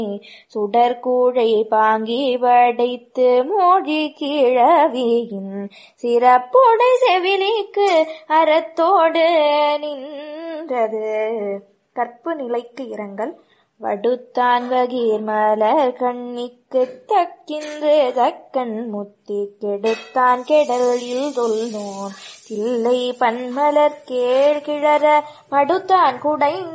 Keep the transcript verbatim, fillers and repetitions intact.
சுடர்கூழை பாங்கி வடைத்து மோழி கிழவியின் சிறப்புடை செவிலிக்கு அறத்தோடு நின்றது. கற்பு நிலைக்கு இரங்கல். வடுத்தான் வகீர் மலர் கண்ணிக்குத் தக்கின்று தக்கன் முத்தி கெடுத்தான் கெடல் இல்தொல்நோன் தில்லை பன்மலர் கேழ் கிழற மடுத்தான் குடை